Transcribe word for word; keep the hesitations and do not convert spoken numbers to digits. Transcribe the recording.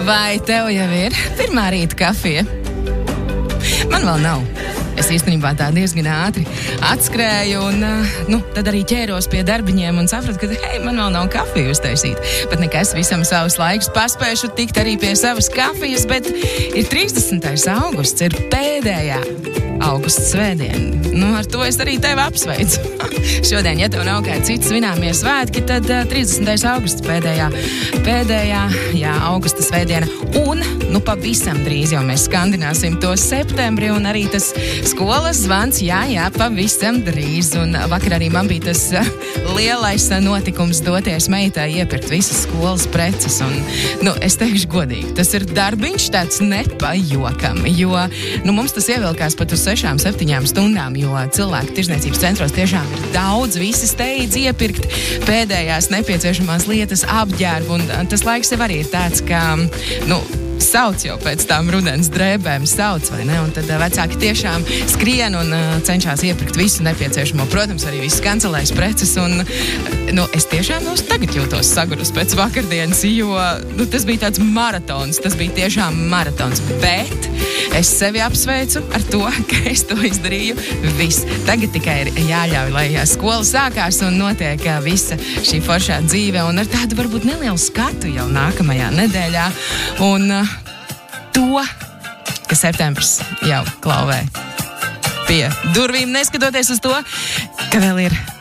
Vai tev jau ir pirmā rīta kafija? Man vēl nav. Es īstenībā tā diezgan ātri atskrēju un, nu, tad arī ķēros pie darbiņiem un sapratu, ka, hei, man vēl nav kafiju uztaisīt. Bet nekas, visam savus laikus paspēšu tikt arī pie savas kafijas, bet ir trīsdesmitais augusts, ir pēdējā augusta svētdiena. Nu, ar to es arī tevi apsveicu. Šodien, ja tev nav kādi citi svināmie svētki, tad uh, trīsdesmitais augusts pēdējā, pēdējā, jā, augusta svētdiena. Un, nu, pavisam drīz jau mēs skandināsim to septembri un arī tas skolas zvans, jā, jā, pavisam drīz. Un vakar arī man bija tas uh, lielais uh, notikums doties meitai iepirkt visas skolas preces. Un, nu, es teikšu godīgi, tas ir darbiņš tāds nepajokam, jo, nu, mums tas ievilkās pat uz sešām, septiņām stundām, jo cilvēku tirzniecības centros tiešām ir daudz, visi steidz iepirkt pēdējās nepieciešamās lietas, apģērbu, un tas laiks jau arī ir tāds, ka, nu, sauc jau pēc tām rudens drēbēm, sauc, vai ne? Un tad uh, vecāki tiešām skrien un uh, cenšas iepirkt visu nepieciešamo. Protams, arī visu kancelēs preces. Un, nu, es tiešām nu, tagad jūtos sagurus pēc vakardienas, jo nu, tas bija tāds maratons. Tas bija tiešām maratons. Bet es sevi apsveicu ar to, ka es to izdarīju viss. Tagad tikai ir jāļauj, lai skola sākās un notiek uh, visa šī foršā dzīve. Un ar tādu varbūt nelielu skatu jau nākamajā nedēļā. Un uh, to, ka septembris jau klauvē pie durvīm, neskatoties uz to, ka vēl ir